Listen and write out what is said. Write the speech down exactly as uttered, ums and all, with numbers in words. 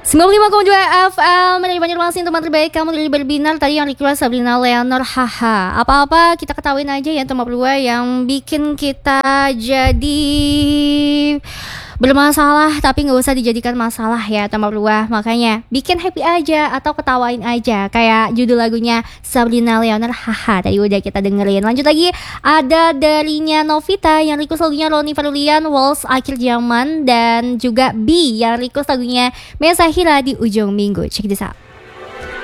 sembilan puluh lima koma dua F M dari Banjarmasin, teman terbaik kamu dari berbinar. Tadi yang request Sabrina Leonor, haha. Apa-apa kita ketahuin aja ya teman berdua yang bikin kita jadi bermasalah, tapi nggak usah dijadikan masalah ya teman berdua. Makanya bikin happy aja atau ketawain aja. Kayak judul lagunya Sabrina Leonor, haha. Tadi udah kita dengerin. Lanjut lagi, ada darinya Novita yang request lagunya Roni Farulian, Waltz Akhir Zaman. Dan juga B yang request lagunya Mesa Hira di ujung minggu. Check this out.